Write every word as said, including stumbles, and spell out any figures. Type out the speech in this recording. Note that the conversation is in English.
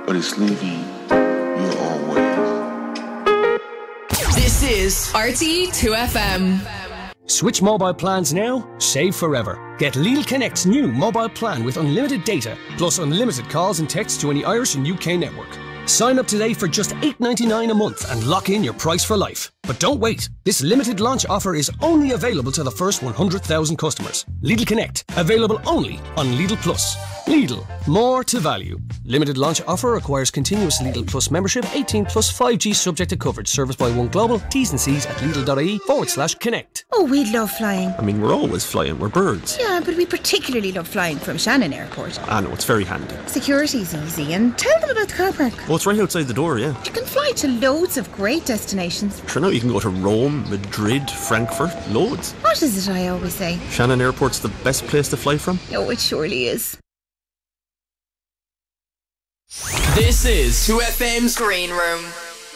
but it's leaving you always. This is R T E two F M. Switch mobile plans now, save forever. Get Lidl Connect's new mobile plan with unlimited data, plus unlimited calls and texts to any Irish and U K network. Sign up today for just eight ninety-nine a month and lock in your price for life. But don't wait. This limited launch offer is only available to the first one hundred thousand customers. Lidl Connect, available only on Lidl Plus. Lidl, more to value. Limited launch offer requires continuous Lidl Plus membership, eighteen plus five G subject to coverage. Service by One Global. T's and C's at Lidl.ie forward slash connect. Oh, we love flying. I mean, we're always flying. We're birds. Yeah, but we particularly love flying from Shannon Airport. I know, it's very handy. Security's easy, and tell them about the car park. Oh, it's right outside the door, yeah. You can fly to loads of great destinations. Sure, now you can go to Rome, Madrid, Frankfurt, loads. What is it I always say? Shannon Airport's the best place to fly from. Oh, it surely is. This is two F M's Green Room.